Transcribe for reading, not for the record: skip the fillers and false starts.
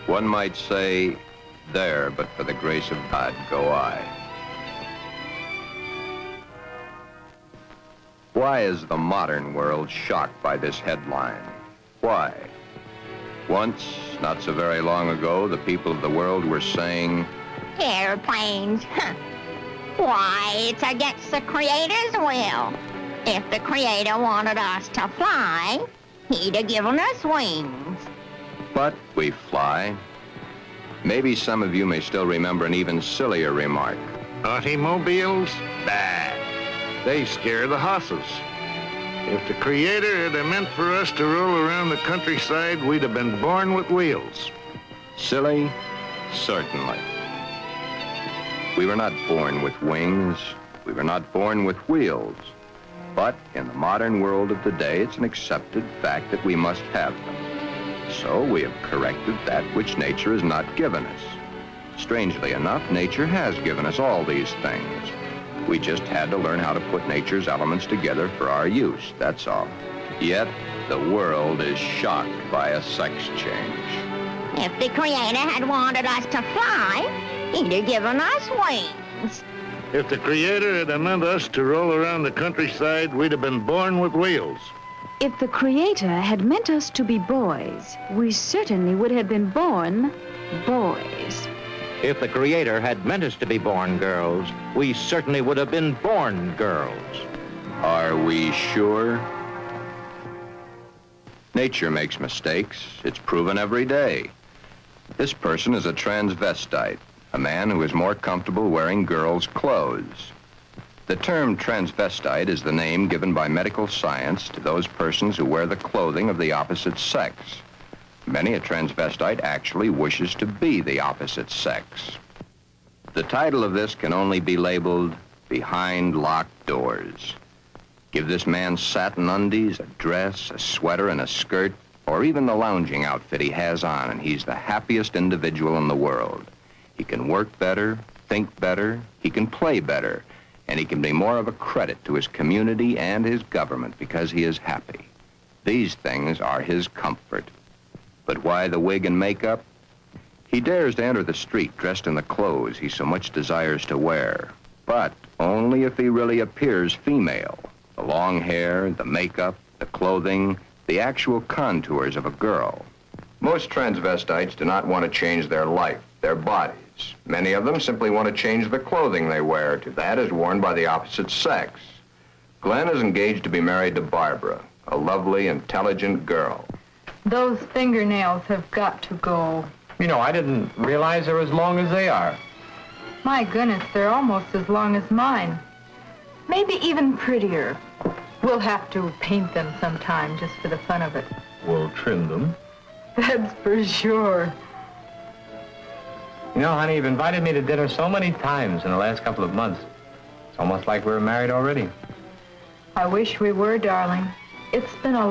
One might say, there, but for the grace of God, go I. Why is the modern world shocked by this headline? Why? Once, not so very long ago, the people of the world were saying, airplanes, huh? Why, it's against the Creator's will. If the Creator wanted us to fly, he'd have given us wings. but we fly. Maybe some of you may still remember an even sillier remark. Automobiles? Bah. They scare the hosses. If the Creator had meant for us to roll around the countryside, we'd have been born with wheels. Silly? Certainly. We were not born with wings. We were not born with wheels. But in the modern world of today, it's an accepted fact that we must have them. So we have corrected that which nature has not given us. Strangely enough, nature has given us all these things. We just had to learn how to put nature's elements together for our use, that's all. Yet, the world is shocked by a sex change. If the Creator had wanted us to fly, he'd have given us wings. If the Creator had meant us to roll around the countryside, we'd have been born with wheels. If the Creator had meant us to be boys, we certainly would have been born boys. If the Creator had meant us to be born girls, we certainly would have been born girls. Are we sure? Nature makes mistakes. It's proven every day. This person is a transvestite, a man who is more comfortable wearing girls' clothes. The term transvestite is the name given by medical science to those persons who wear the clothing of the opposite sex. Many a transvestite actually wishes to be the opposite sex. The title of this can only be labeled Behind Locked Doors. Give this man satin undies, a dress, a sweater, and a skirt, or even the lounging outfit he has on, and he's the happiest individual in the world. He can work better, think better, he can play better, and he can be more of a credit to his community and his government because he is happy. These things are his comfort. But why the wig and makeup? He dares to enter the street dressed in the clothes he so much desires to wear, but only if he really appears female. The long hair, the makeup, the clothing, the actual contours of a girl. Most transvestites do not want to change their life, their bodies. Many of them simply want to change the clothing they wear to that is worn by the opposite sex. Glenn is engaged to be married to Barbara, a lovely, intelligent girl. Those fingernails have got to go. You know, I didn't realize they're as long as they are. My goodness, they're almost as long as mine. Maybe even prettier. We'll have to paint them sometime just for the fun of it. We'll trim them. That's for sure. You know, honey, you've invited me to dinner so many times in the last couple of months. It's almost like we're married already. I wish we were, darling. It's been a